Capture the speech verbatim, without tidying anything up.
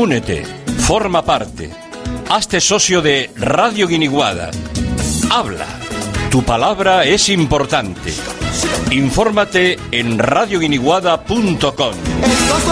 Únete, forma parte, hazte socio de Radio Guiniguada. Habla, tu palabra es importante. Infórmate en radio guiniguada punto com.